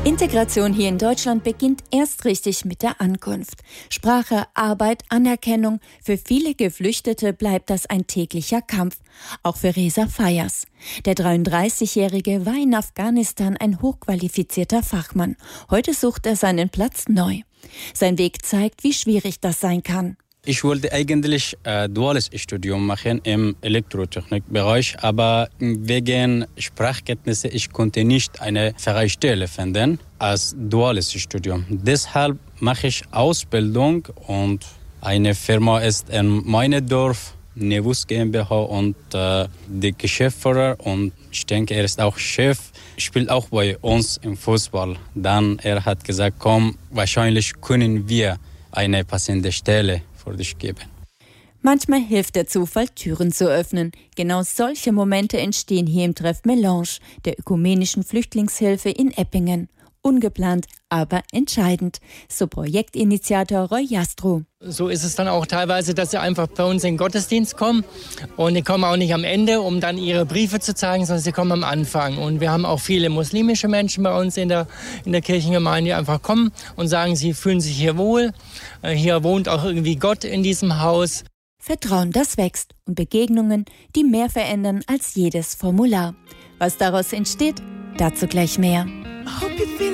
Integration hier in Deutschland beginnt erst richtig mit der Ankunft. Sprache, Arbeit, Anerkennung. Für viele Geflüchtete bleibt das ein täglicher Kampf. Auch für Reza Fayas. Der 33-Jährige war in Afghanistan ein hochqualifizierter Fachmann. Heute sucht er seinen Platz neu. Sein Weg zeigt, wie schwierig das sein kann. Ich wollte eigentlich duales Studium machen im Elektrotechnikbereich, aber wegen Sprachkenntnisse ich konnte nicht eine freie Stelle finden als duales Studium. Deshalb mache ich Ausbildung und eine Firma ist in meinem Dorf, Nevus GmbH, und der Geschäftsführer, und ich denke, er ist auch Chef, spielt auch bei uns im Fußball. Dann er hat gesagt, komm, wahrscheinlich können wir eine passende Stelle für dich geben. Manchmal hilft der Zufall, Türen zu öffnen. Genau solche Momente entstehen hier im Treff Melange, der ökumenischen Flüchtlingshilfe in Eppingen. Ungeplant, aber entscheidend. So Projektinitiator Roy Jastrow. So ist es dann auch teilweise, dass sie einfach bei uns in den Gottesdienst kommen. Und die kommen auch nicht am Ende, um dann ihre Briefe zu zeigen, sondern sie kommen am Anfang. Und wir haben auch viele muslimische Menschen bei uns in der Kirchengemeinde, die einfach kommen und sagen, sie fühlen sich hier wohl. Hier wohnt auch irgendwie Gott in diesem Haus. Vertrauen, das wächst. Und Begegnungen, die mehr verändern als jedes Formular. Was daraus entsteht, dazu gleich mehr.